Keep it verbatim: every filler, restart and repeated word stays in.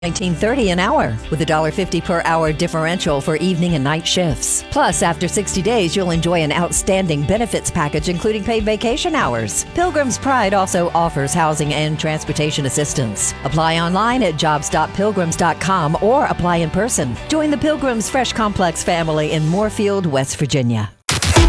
nineteen thirty an hour with a one dollar fifty per hour differential for evening and night shifts. Plus, after sixty days, you'll enjoy an outstanding benefits package including paid vacation hours. Pilgrim's Pride also offers housing and transportation assistance. Apply online at jobs dot pilgrims dot com or apply in person. Join the Pilgrims Fresh Complex family in Moorfield, West Virginia.